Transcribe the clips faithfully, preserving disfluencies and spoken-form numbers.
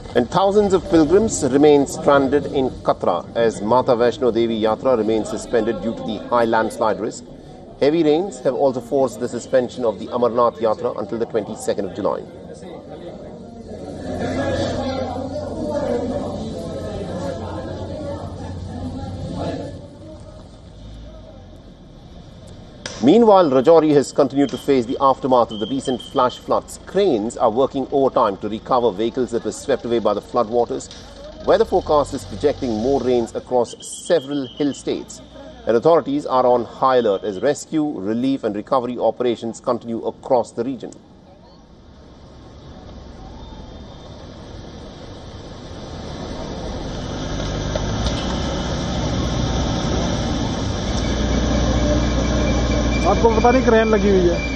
And thousands of pilgrims remain stranded in Katra as Mata Vaishno Devi Yatra remains suspended due to the high landslide risk. Heavy rains have also forced the suspension of the Amarnath Yatra until the twenty-second of July. Meanwhile, Rajouri has continued to face the aftermath of the recent flash floods. Cranes are working overtime to recover vehicles that were swept away by the floodwaters. Weather forecast is projecting more rains across several hill states. And authorities are on high alert as rescue, relief and recovery operations continue across the region. आपको पता नहीं crane लगी हुई है।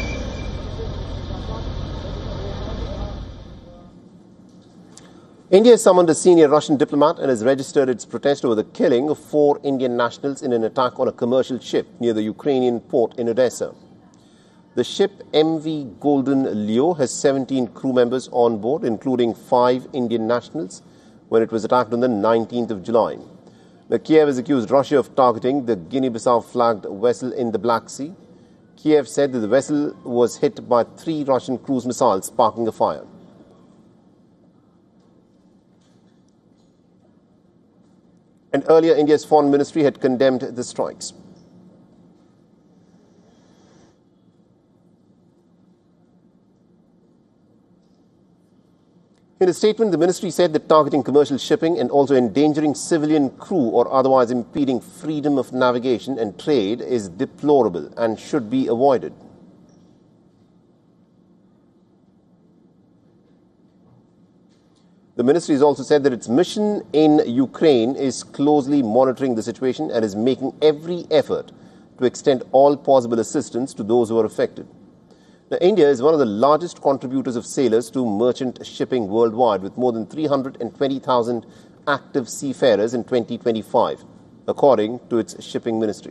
India has summoned a senior Russian diplomat and has registered its protest over the killing of four Indian nationals in an attack on a commercial ship near the Ukrainian port in Odessa. The ship M V Golden Leo has seventeen crew members on board, including five Indian nationals, when it was attacked on the nineteenth of July. Now, Kiev has accused Russia of targeting the Guinea-Bissau flagged vessel in the Black Sea. Kiev said that the vessel was hit by three Russian cruise missiles, sparking a fire. And earlier, India's foreign ministry had condemned the strikes. In a statement, the ministry said that targeting commercial shipping and also endangering civilian crew or otherwise impeding freedom of navigation and trade is deplorable and should be avoided. The ministry has also said that its mission in Ukraine is closely monitoring the situation and is making every effort to extend all possible assistance to those who are affected. Now, India is one of the largest contributors of sailors to merchant shipping worldwide, with more than three hundred twenty thousand active seafarers in twenty twenty-five, according to its shipping ministry.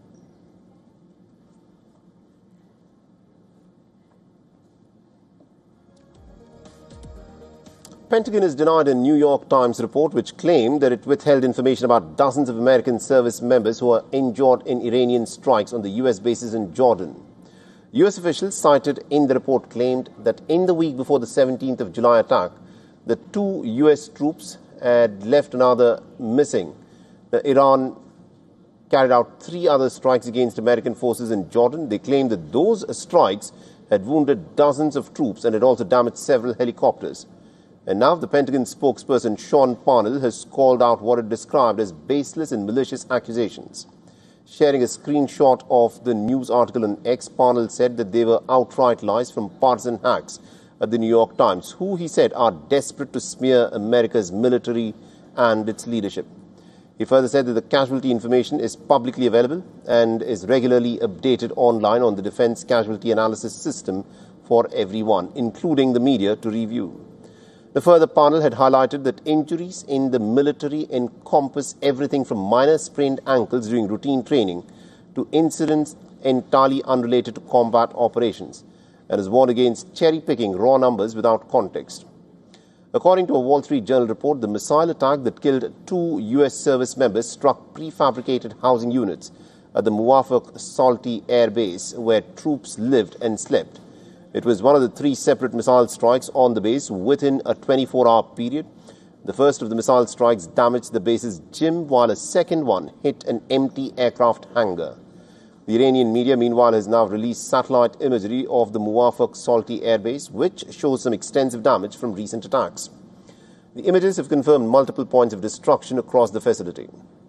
Pentagon has denied a New York Times report which claimed that it withheld information about dozens of American service members who are injured in Iranian strikes on the U S bases in Jordan. U S officials cited in the report claimed that in the week before the seventeenth of July attack, the two U S troops had left another missing. The Iran carried out three other strikes against American forces in Jordan. They claimed that those strikes had wounded dozens of troops and had also damaged several helicopters. And now the Pentagon spokesperson Sean Parnell has called out what it described as baseless and malicious accusations. Sharing a screenshot of the news article on X, Parnell said that they were outright lies from partisan hacks at the New York Times, who, he said, are desperate to smear America's military and its leadership. He further said that the casualty information is publicly available and is regularly updated online on the Defense Casualty Analysis System for everyone, including the media, to review. The further panel had highlighted that injuries in the military encompass everything from minor sprained ankles during routine training to incidents entirely unrelated to combat operations, and has warned against cherry-picking raw numbers without context. According to a Wall Street Journal report, the missile attack that killed two U S service members struck prefabricated housing units at the Muwafaq Salti Air Base, where troops lived and slept. It was one of the three separate missile strikes on the base within a twenty-four hour period. The first of the missile strikes damaged the base's gym, while a second one hit an empty aircraft hangar. The Iranian media, meanwhile, has now released satellite imagery of the Muwafaq Salti Air Base, which shows some extensive damage from recent attacks. The images have confirmed multiple points of destruction across the facility.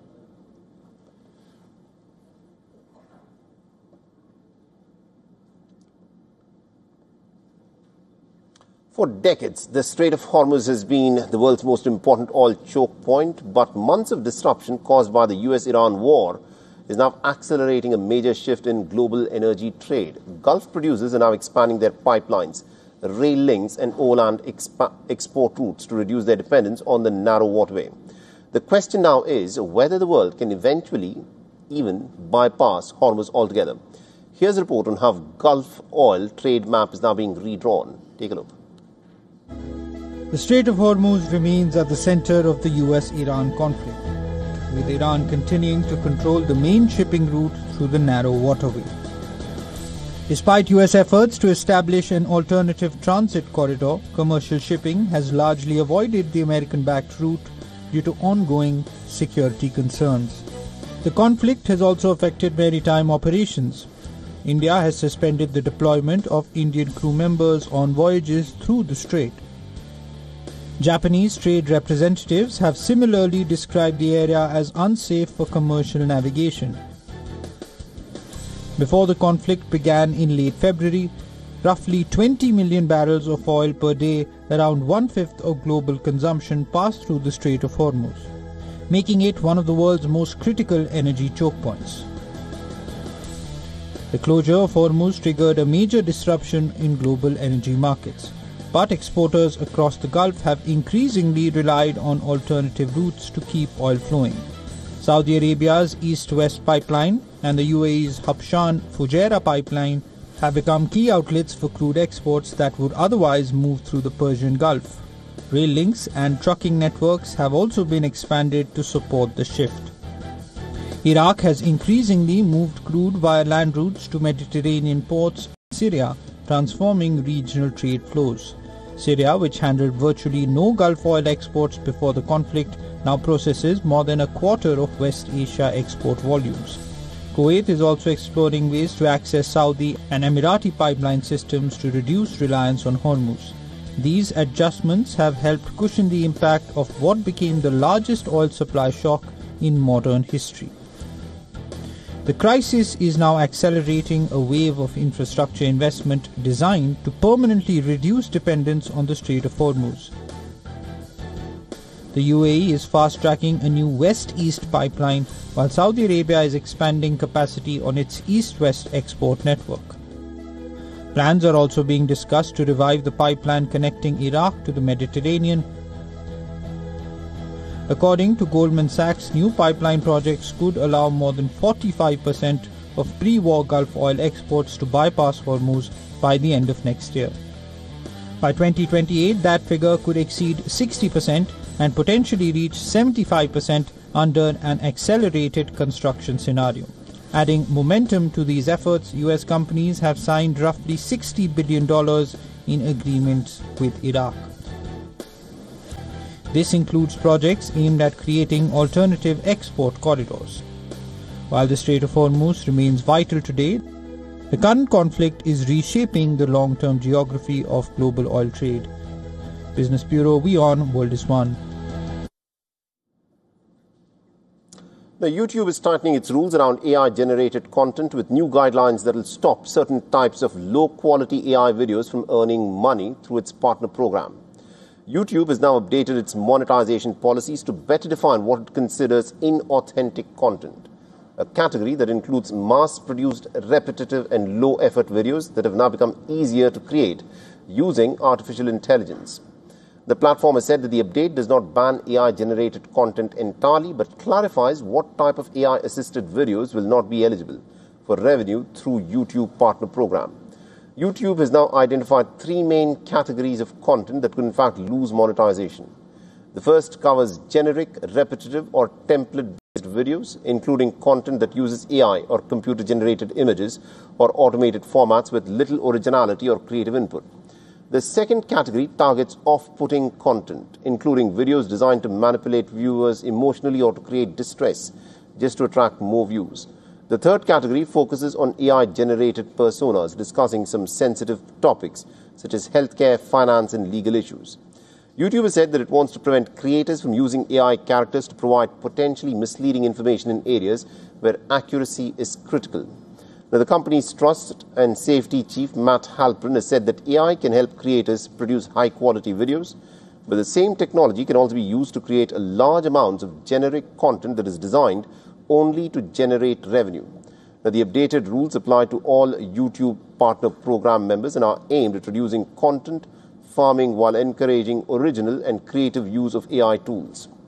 For decades, the Strait of Hormuz has been the world's most important oil choke point, but months of disruption caused by the U S Iran war is now accelerating a major shift in global energy trade. Gulf producers are now expanding their pipelines, rail links and overland exp- export routes to reduce their dependence on the narrow waterway. The question now is whether the world can eventually even bypass Hormuz altogether. Here's a report on how Gulf oil trade map is now being redrawn. Take a look. The Strait of Hormuz remains at the center of the U S Iran conflict, with Iran continuing to control the main shipping route through the narrow waterway. Despite U S efforts to establish an alternative transit corridor, commercial shipping has largely avoided the American-backed route due to ongoing security concerns. The conflict has also affected maritime operations. India has suspended the deployment of Indian crew members on voyages through the strait. Japanese trade representatives have similarly described the area as unsafe for commercial navigation. Before the conflict began in late February, roughly twenty million barrels of oil per day, around one-fifth of global consumption, passed through the Strait of Hormuz, making it one of the world's most critical energy choke points. The closure of Hormuz triggered a major disruption in global energy markets, but exporters across the Gulf have increasingly relied on alternative routes to keep oil flowing. Saudi Arabia's East-West pipeline and the U A E's Habshan-Fujairah pipeline have become key outlets for crude exports that would otherwise move through the Persian Gulf. Rail links and trucking networks have also been expanded to support the shift. Iraq has increasingly moved crude via land routes to Mediterranean ports in Syria, transforming regional trade flows. Syria, which handled virtually no Gulf oil exports before the conflict, now processes more than a quarter of West Asia export volumes. Kuwait is also exploring ways to access Saudi and Emirati pipeline systems to reduce reliance on Hormuz. These adjustments have helped cushion the impact of what became the largest oil supply shock in modern history. The crisis is now accelerating a wave of infrastructure investment designed to permanently reduce dependence on the Strait of Hormuz. The U A E is fast-tracking a new west-east pipeline, while Saudi Arabia is expanding capacity on its east-west export network. Plans are also being discussed to revive the pipeline connecting Iraq to the Mediterranean. According to Goldman Sachs, new pipeline projects could allow more than forty-five percent of pre-war Gulf oil exports to bypass Hormuz by the end of next year. By twenty twenty-eight, that figure could exceed sixty percent and potentially reach seventy-five percent under an accelerated construction scenario. Adding momentum to these efforts, U S companies have signed roughly sixty billion dollars in agreements with Iraq. This includes projects aimed at creating alternative export corridors. While the Strait of Hormuz remains vital today, the current conflict is reshaping the long-term geography of global oil trade. Business Bureau, WION, World is One. Now, YouTube is tightening its rules around A I-generated content with new guidelines that will stop certain types of low-quality A I videos from earning money through its partner program. YouTube has now updated its monetization policies to better define what it considers inauthentic content, a category that includes mass-produced, repetitive and low-effort videos that have now become easier to create using artificial intelligence. The platform has said that the update does not ban A I-generated content entirely, but clarifies what type of A I-assisted videos will not be eligible for revenue through YouTube partner program. YouTube has now identified three main categories of content that could in fact lose monetization. The first covers generic, repetitive or template-based videos, including content that uses A I or computer-generated images or automated formats with little originality or creative input. The second category targets off-putting content, including videos designed to manipulate viewers emotionally or to create distress just to attract more views. The third category focuses on A I-generated personas discussing some sensitive topics such as healthcare, finance and legal issues. YouTube has said that it wants to prevent creators from using A I characters to provide potentially misleading information in areas where accuracy is critical. Now, the company's trust and safety chief, Matt Halpern, has said that A I can help creators produce high-quality videos, but the same technology can also be used to create a large amounts of generic content that is designed only to generate revenue. Now, the updated rules apply to all YouTube partner program members and are aimed at reducing content farming while encouraging original and creative use of A I tools.